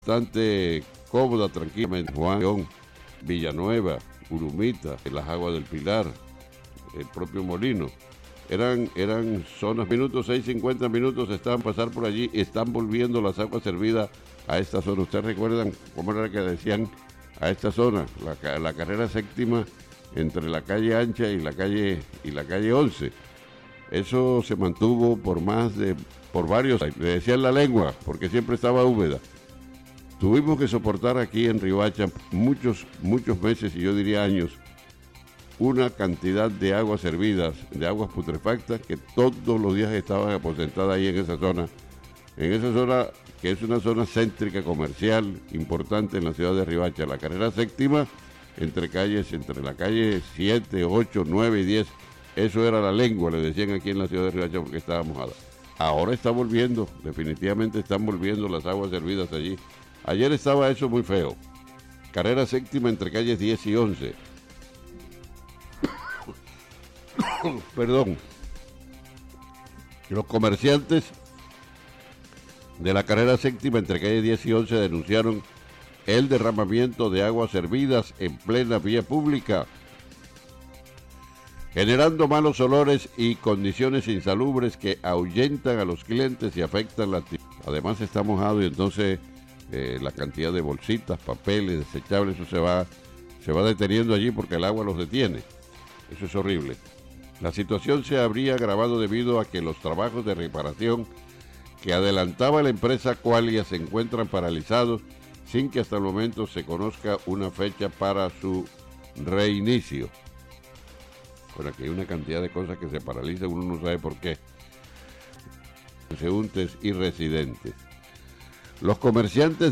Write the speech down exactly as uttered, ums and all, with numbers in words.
bastante cómoda, tranquilamente. Juan León, Villanueva, Urumita, las aguas del Pilar, el propio Molino. Eran, eran zonas, minutos, seis, cincuenta minutos estaban pasar por allí y están volviendo las aguas servidas a esta zona. ¿Ustedes recuerdan cómo era que decían a esta zona? La, la carrera séptima entre la calle Ancha y la calle, y la calle once. Eso se mantuvo por más de, por varios años. Le decían la lengua, porque siempre estaba húmeda. Tuvimos que soportar aquí en Riohacha muchos, muchos meses, y yo diría años, una cantidad de aguas servidas, de aguas putrefactas, que todos los días estaban aposentadas ahí en esa zona. En esa zona, que es una zona céntrica, comercial, importante en la ciudad de Riohacha. La carrera séptima, entre calles, entre la calle siete, ocho, nueve y diez, eso era la lengua, le decían aquí en la ciudad de Riohacha, porque estaba mojada. Ahora está volviendo, definitivamente están volviendo las aguas servidas allí. Ayer estaba eso muy feo. Carrera séptima entre calles diez y once. Perdón. Los comerciantes de la carrera séptima entre calles diez y once denunciaron el derramamiento de aguas servidas en plena vía pública, generando malos olores y condiciones insalubres que ahuyentan a los clientes y afectan la actividad. Además está mojado y entonces eh, la cantidad de bolsitas, papeles, desechables, eso se va, se va deteniendo allí porque el agua los detiene. Eso es horrible. La situación se habría agravado debido a que los trabajos de reparación que adelantaba la empresa Qualia se encuentran paralizados sin que hasta el momento se conozca una fecha para su reinicio. Bueno, aquí hay una cantidad de cosas que se paralizan, uno no sabe por qué. Transeúntes y residentes. Los comerciantes